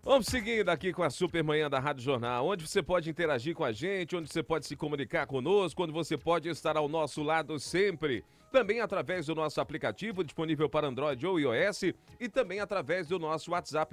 Vamos seguindo aqui com a Supermanhã da Rádio Jornal, onde você pode interagir com a gente, onde você pode se comunicar conosco, onde você pode estar ao nosso lado sempre. Também através do nosso aplicativo disponível para Android ou iOS e também através do nosso WhatsApp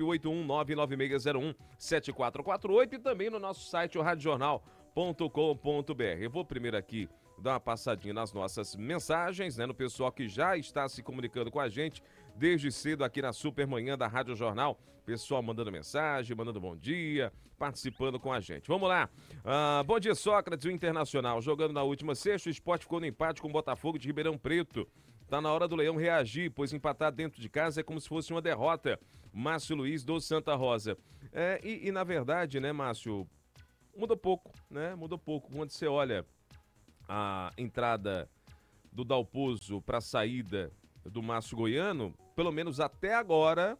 81996017448 e também no nosso site o radiojornal.com.br. Eu vou primeiro aqui dar uma passadinha nas nossas mensagens, né, no pessoal que já está se comunicando com a gente desde cedo aqui na Supermanhã da Rádio Jornal. Pessoal mandando mensagem, mandando bom dia, participando com a gente. Vamos lá. Bom dia, Sócrates, o Internacional. Jogando na última sexta, o Sport ficou no empate com o Botafogo de Ribeirão Preto. Tá na hora do Leão reagir, pois empatar dentro de casa é como se fosse uma derrota. Márcio Luiz do Santa Rosa. E na verdade, né, Márcio, muda pouco, né? Muda pouco. Quando você olha a entrada do Dalpozo para a saída do Márcio Goiano, pelo menos até agora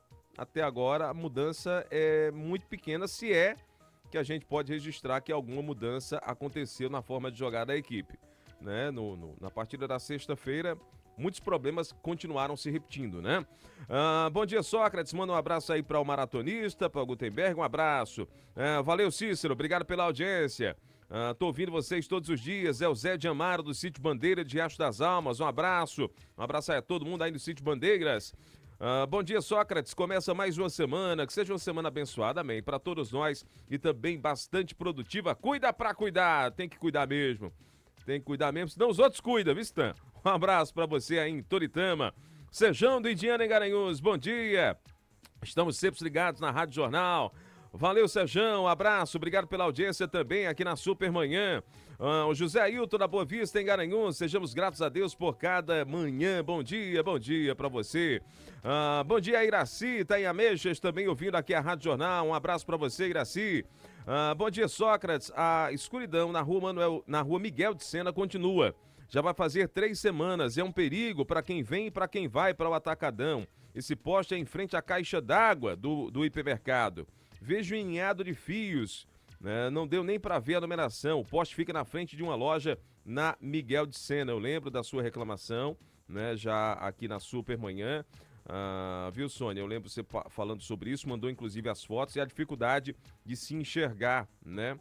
a mudança é muito pequena, se é que a gente pode registrar que alguma mudança aconteceu na forma de jogar da equipe, né? Na partida da sexta-feira, muitos problemas continuaram se repetindo, né? Bom dia, Sócrates, manda um abraço aí para o maratonista, para o Gutenberg, um abraço. Valeu, Cícero, obrigado pela audiência. Tô ouvindo vocês todos os dias, é o Zé de Amaro do Sítio Bandeira de Riacho das Almas, um abraço aí a todo mundo aí do Sítio Bandeiras. Bom dia, Sócrates, começa mais uma semana, que seja uma semana abençoada, amém, para todos nós e também bastante produtiva. Cuida pra cuidar, tem que cuidar mesmo, senão os outros cuidam, viu, Stan? Um abraço para você aí em Toritama. Sejão do Indiana em Garanhuns, bom dia, estamos sempre ligados na Rádio Jornal. Valeu, Sejão, um abraço, obrigado pela audiência também aqui na Supermanhã. O José Ailton da Boa Vista em Garanhuns, sejamos gratos a Deus por cada manhã. Bom dia para você. Bom dia, Iraci, tá em Ameixas também ouvindo aqui a Rádio Jornal. Um abraço para você, Iraci. Bom dia, Sócrates. A escuridão na rua Miguel de Sena continua. Já vai fazer 3 semanas, é um perigo para quem vem e para quem vai para o Atacadão. Esse poste é em frente à caixa d'água do hipermercado. Vejo um enhado de fios, né? Não deu nem para ver a numeração. O poste fica na frente de uma loja na Miguel de Sena. Eu lembro da sua reclamação, né? Já aqui na Supermanhã. Viu, Sônia? Eu lembro você falando sobre isso, mandou inclusive as fotos e a dificuldade de se enxergar, né?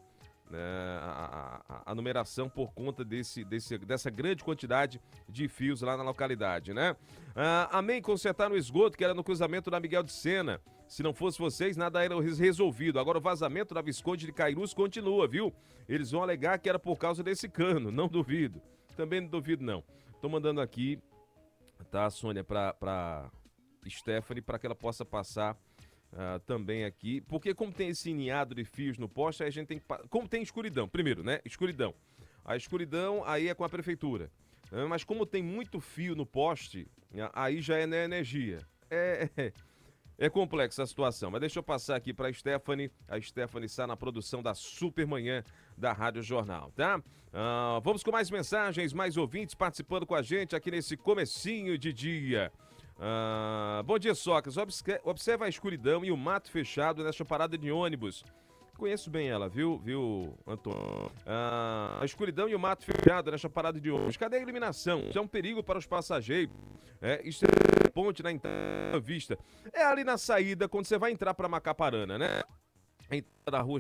A numeração por conta dessa grande quantidade de fios lá na localidade, né? Amém, consertar no esgoto que era no cruzamento da Miguel de Sena. Se não fosse vocês, nada era resolvido. Agora o vazamento da Visconde de Cairus continua, viu? Eles vão alegar que era por causa desse cano, não duvido. Também não duvido, não. Tô mandando aqui, tá, Sônia, pra Stephanie, para que ela possa passar também aqui. Porque como tem esse ninhado de fios no poste, aí a gente tem que... Como tem escuridão, primeiro, né? Escuridão. A escuridão aí é com a prefeitura. Mas como tem muito fio no poste, aí já é, né, energia. É complexa a situação, mas deixa eu passar aqui para a Stephanie. A Stephanie está na produção da Supermanhã da Rádio Jornal, tá? Vamos com mais mensagens, mais ouvintes participando com a gente aqui nesse comecinho de dia. Bom dia, Sócrates. Observa a escuridão e o mato fechado nesta parada de ônibus. Conheço bem ela, viu, Antônio? A escuridão e o mato fechado nesta parada de ônibus. Cadê a iluminação? Isso é um perigo para os passageiros. Isso é ponte na entrada vista. É ali na saída, quando você vai entrar para Macaparana, né? A entrada da rua